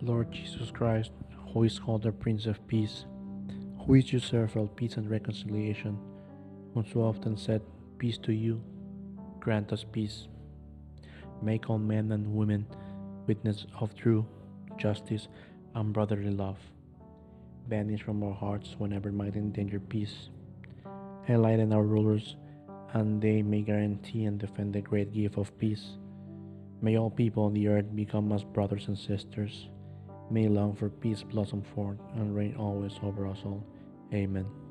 Lord Jesus Christ, who is called the Prince of Peace, who is usurper of peace and reconciliation, who so often said, Peace to you, grant us peace. Make all men and women witness of true justice and brotherly love. Banish from our hearts whenever might endanger peace. Enlighten our rulers, and they may guarantee and defend the great gift of peace. May all people on the earth become as brothers and sisters. May long for peace blossom forth and reign always over us all. Amen.